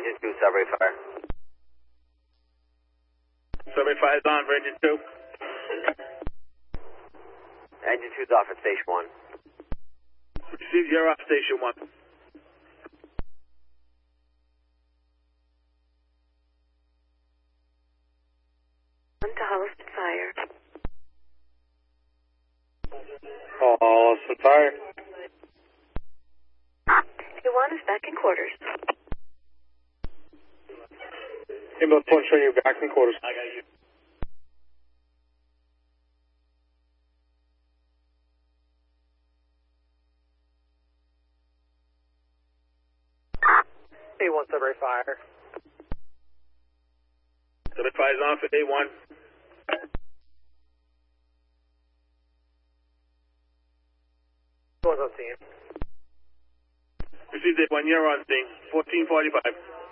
Engine 2, Subway Fire. Subway Fire is on for Engine 2. Engine 2's off at Station 1. Receive, you're off Station 1. To Holliston Fire. Holliston Fire. A1 is back in quarters. Ambulance 1 showing you back in quarters. I got you. A1 Subway Fire. Subway Fire is on for A1. What's on scene? Received A1, you're on scene. 1445.